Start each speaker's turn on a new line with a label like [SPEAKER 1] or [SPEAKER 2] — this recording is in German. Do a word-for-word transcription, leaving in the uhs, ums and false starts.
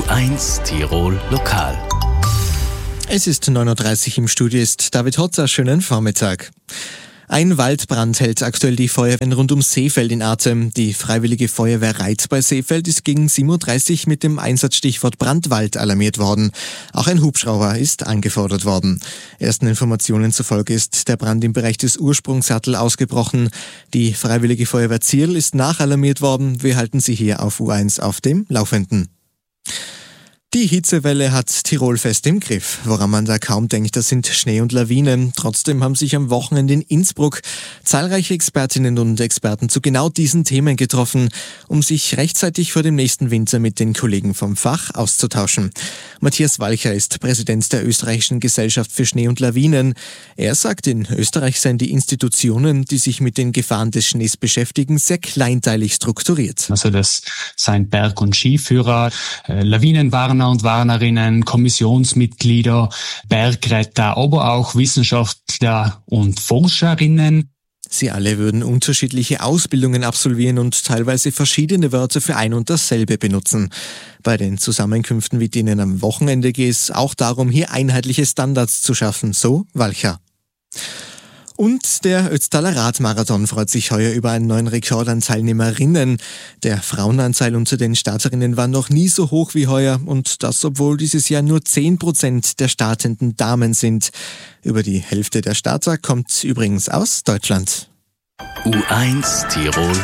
[SPEAKER 1] eins Tirol Lokal.
[SPEAKER 2] Es ist neun Uhr dreißig, im Studio ist David Hotzer. Schönen Vormittag. Ein Waldbrand hält aktuell die Feuerwehren rund um Seefeld in Atem. Die Freiwillige Feuerwehr Reit bei Seefeld ist gegen sieben Uhr dreißig mit dem Einsatzstichwort Brandwald alarmiert worden. Auch ein Hubschrauber ist angefordert worden. Ersten Informationen zufolge ist der Brand im Bereich des Ursprungssattel ausgebrochen. Die Freiwillige Feuerwehr Zierl ist nachalarmiert worden. Wir halten Sie hier auf U eins auf dem Laufenden. Die Hitzewelle hat Tirol fest im Griff. Woran man da kaum denkt, das sind Schnee und Lawinen. Trotzdem haben sich am Wochenende in Innsbruck zahlreiche Expertinnen und Experten zu genau diesen Themen getroffen, um sich rechtzeitig vor dem nächsten Winter mit den Kollegen vom Fach auszutauschen. Matthias Walcher ist Präsident der Österreichischen Gesellschaft für Schnee und Lawinen. Er sagt, in Österreich seien die Institutionen, die sich mit den Gefahren des Schnees beschäftigen, sehr kleinteilig strukturiert.
[SPEAKER 3] Also das seien Berg- und Skiführer, äh, Lawinenwarner und Warnerinnen, Kommissionsmitglieder, Bergretter, aber auch Wissenschaftler und Forscherinnen.
[SPEAKER 2] Sie alle würden unterschiedliche Ausbildungen absolvieren und teilweise verschiedene Wörter für ein und dasselbe benutzen. Bei den Zusammenkünften wie denen am Wochenende geht es auch darum, hier einheitliche Standards zu schaffen, so Walcher. Und der Ötztaler Radmarathon freut sich heuer über einen neuen Rekord an Teilnehmerinnen. Der Frauenanteil unter den Starterinnen war noch nie so hoch wie heuer, und das, obwohl dieses Jahr nur zehn Prozent der startenden Damen sind. Über die Hälfte der Starter kommt übrigens aus Deutschland.
[SPEAKER 1] U eins Tirol